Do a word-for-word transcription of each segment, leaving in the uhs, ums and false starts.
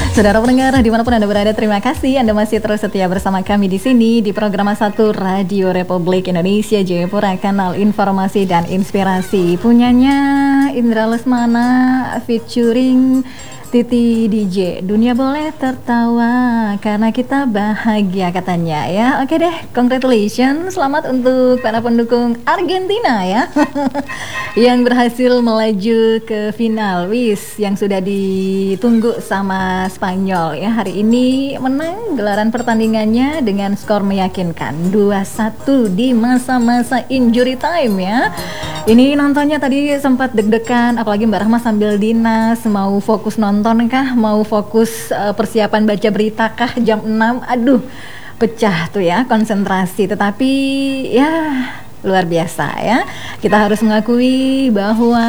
Saudara pendengar dimanapun Anda berada, terima kasih Anda masih terus setia bersama kami di sini di program satu Radio Republik Indonesia Jayapura, kanal informasi dan inspirasi punyanya Indra Lesmana featuring Titi D J. Dunia boleh tertawa karena kita bahagia katanya ya. Oke deh, congratulations, selamat untuk para pendukung Argentina ya yang berhasil melaju ke final. Wis, yang sudah ditunggu sama Spanyol ya, hari ini menang gelaran pertandingannya dengan skor meyakinkan dua satu di masa-masa injury time ya. Ini nontonnya tadi sempat deg-degan, apalagi Mbak Rahma sambil dinas, mau fokus nonton kah, mau fokus uh, persiapan baca berita kah jam enam, aduh pecah tuh ya konsentrasi. Tetapi ya luar biasa ya, kita harus mengakui bahwa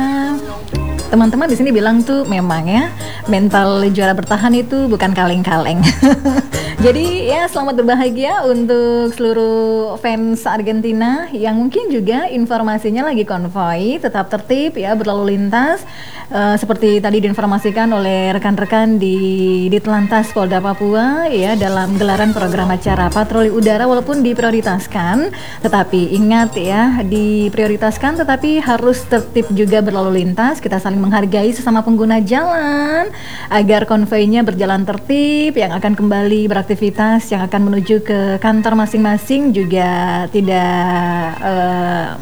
teman-teman di sini bilang tuh memang ya mental juara bertahan itu bukan kaleng-kaleng. Jadi ya selamat berbahagia untuk seluruh fans Argentina yang mungkin juga informasinya lagi konvoi, tetap tertib ya, berlalu lintas uh, seperti tadi diinformasikan oleh rekan-rekan di Ditlantas Polda Papua ya, dalam gelaran program acara patroli udara. Walaupun diprioritaskan, tetapi ingat ya, diprioritaskan tetapi harus tertib juga berlalu lintas. Kita saling menghargai sesama pengguna jalan agar konvoinya berjalan tertib, yang akan kembali beraktivitas, yang akan menuju ke kantor masing-masing juga tidak uh,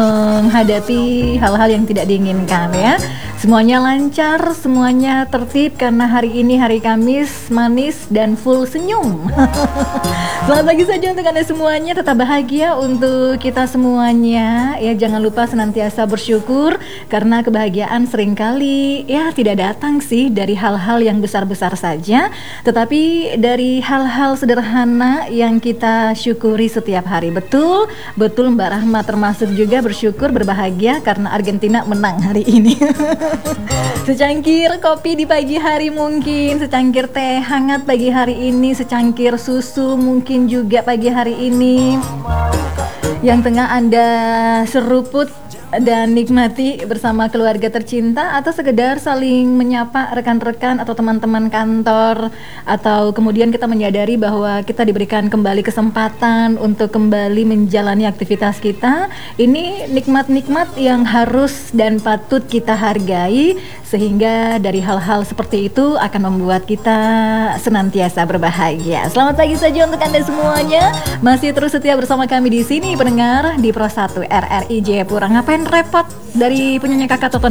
menghadapi hal-hal yang tidak diinginkan ya. Semuanya lancar, semuanya tertib karena hari ini hari Kamis manis dan full senyum. Selamat pagi saja untuk Anda semuanya, tetap bahagia untuk kita semuanya ya. Jangan lupa senantiasa bersyukur karena kebahagiaan seringkali ya tidak datang sih dari hal-hal yang besar-besar saja, tetapi dari hal-hal sederhana yang kita syukuri setiap hari. Betul, betul Mbak Rahma termasuk juga bersyukur, berbahagia karena Argentina menang hari ini. Secangkir kopi di pagi hari mungkin, secangkir teh hangat pagi hari ini, secangkir susu mungkin juga pagi hari ini yang tengah Anda seruput dan nikmati bersama keluarga tercinta, atau sekedar saling menyapa rekan-rekan atau teman-teman kantor, atau kemudian kita menyadari bahwa kita diberikan kembali kesempatan untuk kembali menjalani aktivitas kita. Ini nikmat-nikmat yang harus dan patut kita hargai, sehingga dari hal-hal seperti itu akan membuat kita senantiasa berbahagia. Selamat pagi saja untuk Anda semuanya, masih terus setia bersama kami di sini pendengar di Pro satu R R I Jayapura. Ngapain repot dari punyanya kakak Toto